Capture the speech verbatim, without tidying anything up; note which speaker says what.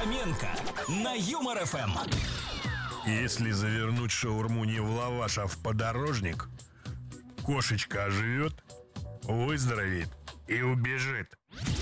Speaker 1: Фоменко на Юмор эф эм.
Speaker 2: Если завернуть шаурму не в лаваш, а в подорожник, кошечка оживет, выздоровеет и убежит.